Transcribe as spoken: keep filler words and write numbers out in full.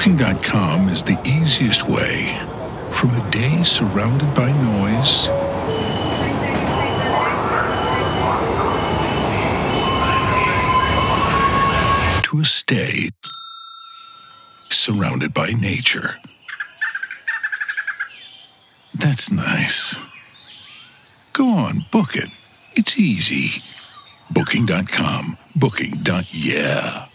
Booking dot com is the easiest way from a day surrounded by noise to a stay surrounded by nature. That's nice. Go on, book it. It's easy. Booking dot com. Booking. Yeah.